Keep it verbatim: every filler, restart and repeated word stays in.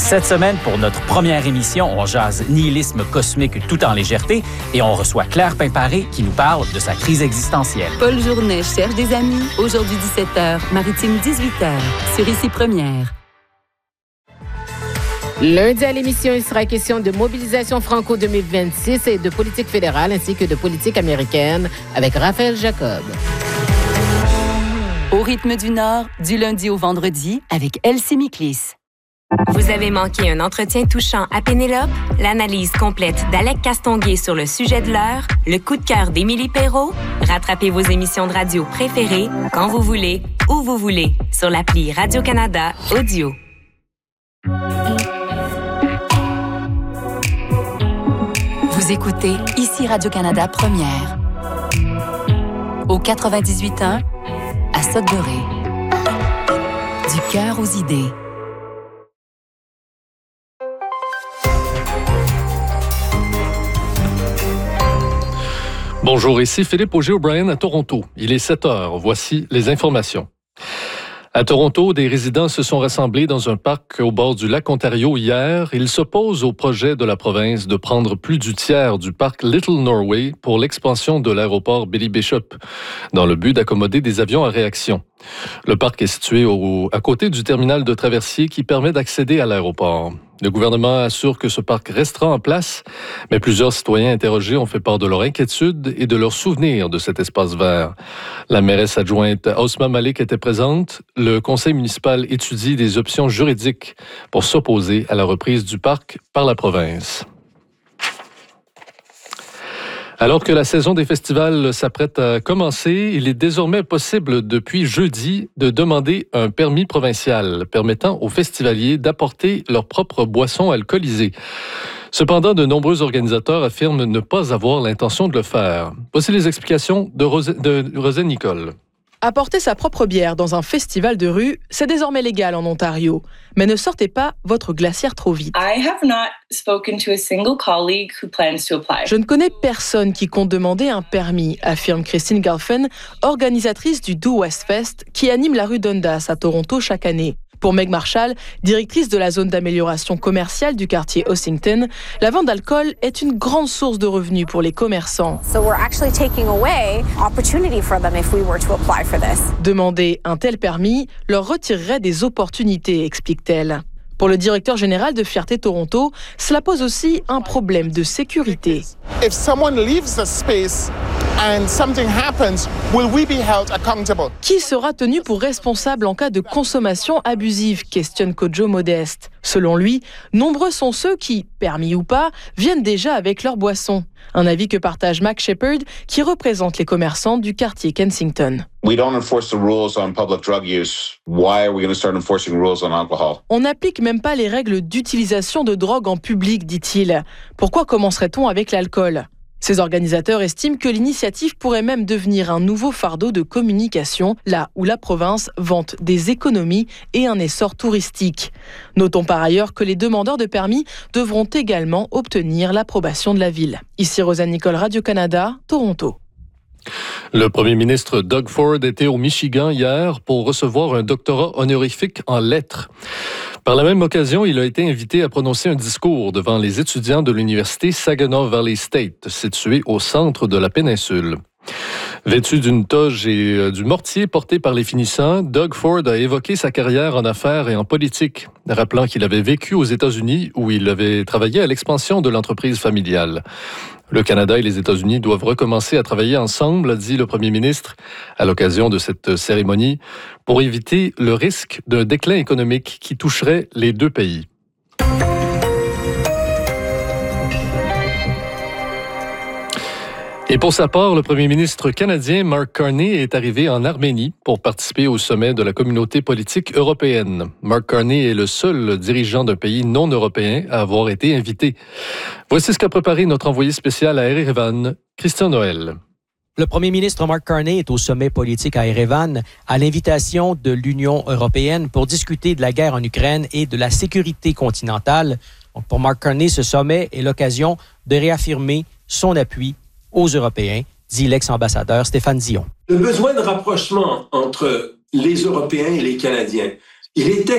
Cette semaine, pour notre première émission, on jase nihilisme cosmique tout en légèreté et on reçoit Claire Pimparé qui nous parle de sa crise existentielle. Paul Journet cherche des amis. Aujourd'hui dix-sept heures, Maritime dix-huit heures, sur Ici Première. Lundi à l'émission, il sera question de mobilisation franco deux mille vingt-six et de politique fédérale ainsi que de politique américaine avec Raphaël Jacob. Au rythme du Nord, du lundi au vendredi avec Elsie Miklis. Vous avez manqué un entretien touchant à Pénélope? L'analyse complète d'Alec Castonguay sur le sujet de l'heure? Le coup de cœur d'Émilie Perrault? Rattrapez vos émissions de radio préférées quand vous voulez, où vous voulez, sur l'appli Radio-Canada Audio. Vous écoutez Ici Radio-Canada Première. Au quatre-vingt-dix-huit ans, à Sudbury. Du cœur aux idées. Bonjour, ici Philippe Auger-O'Brien à Toronto. Il est sept heures. Voici les informations. À Toronto, des résidents se sont rassemblés dans un parc au bord du lac Ontario hier. Ils s'opposent au projet de la province de prendre plus du tiers du parc Little Norway pour l'expansion de l'aéroport Billy Bishop, dans le but d'accommoder des avions à réaction. Le parc est situé au, à côté du terminal de traversier qui permet d'accéder à l'aéroport. Le gouvernement assure que ce parc restera en place, mais plusieurs citoyens interrogés ont fait part de leur inquiétude et de leurs souvenirs de cet espace vert. La mairesse adjointe Osma Malik était présente. Le conseil municipal étudie des options juridiques pour s'opposer à la reprise du parc par la province. Alors que la saison des festivals s'apprête à commencer, il est désormais possible depuis jeudi de demander un permis provincial permettant aux festivaliers d'apporter leurs propres boissons alcoolisées. Cependant, de nombreux organisateurs affirment ne pas avoir l'intention de le faire. Voici les explications de, Rose, de Rosane Nicole. Apporter sa propre bière dans un festival de rue, c'est désormais légal en Ontario. Mais ne sortez pas votre glacière trop vite. I have not spoken to a single colleague who plans to apply. Je ne connais personne qui compte demander un permis, affirme Christine Galfen, organisatrice du Do West Fest, qui anime la rue Dundas à Toronto chaque année. Pour Meg Marshall, directrice de la zone d'amélioration commerciale du quartier Ossington, la vente d'alcool est une grande source de revenus pour les commerçants. So we're actually taking away opportunity for them if we were to apply for this. Demander un tel permis leur retirerait des opportunités, explique-t-elle. Pour le directeur général de Fierté Toronto, cela pose aussi un problème de sécurité. If someone leaves the space and something happens, will we be held accountable? Qui sera tenu pour responsable en cas de consommation abusive, questionne Kojo Modeste. Selon lui, nombreux sont ceux qui, permis ou pas, viennent déjà avec leur boisson. Un avis que partage Mac Shepard, qui représente les commerçants du quartier Kensington. We don't enforce the rules on public drug use. Why are we going to start enforcing rules on alcohol? On n'applique même pas les règles d'utilisation de drogue en public, dit-il. Pourquoi commencerait-on avec l'alcool ? Ces organisateurs estiment que l'initiative pourrait même devenir un nouveau fardeau de communication, là où la province vante des économies et un essor touristique. Notons par ailleurs que les demandeurs de permis devront également obtenir l'approbation de la ville. Ici Rosane Nicole, Radio-Canada, Toronto. Le premier ministre Doug Ford était au Michigan hier pour recevoir un doctorat honorifique en lettres. Par la même occasion, il a été invité à prononcer un discours devant les étudiants de l'université Saginaw Valley State, située au centre de la péninsule. Vêtu d'une toge et du mortier porté par les finissants, Doug Ford a évoqué sa carrière en affaires et en politique, rappelant qu'il avait vécu aux États-Unis où il avait travaillé à l'expansion de l'entreprise familiale. Le Canada et les États-Unis doivent recommencer à travailler ensemble, a dit le premier ministre à l'occasion de cette cérémonie, pour éviter le risque d'un déclin économique qui toucherait les deux pays. Et pour sa part, le premier ministre canadien Mark Carney est arrivé en Arménie pour participer au sommet de la communauté politique européenne. Mark Carney est le seul dirigeant d'un pays non européen à avoir été invité. Voici ce qu'a préparé notre envoyé spécial à Erevan, Christian Noël. Le premier ministre Mark Carney est au sommet politique à Erevan à l'invitation de l'Union européenne pour discuter de la guerre en Ukraine et de la sécurité continentale. Donc pour Mark Carney, ce sommet est l'occasion de réaffirmer son appui aux Européens, dit l'ex-ambassadeur Stéphane Dion. Le besoin de rapprochement entre les Européens et les Canadiens, il était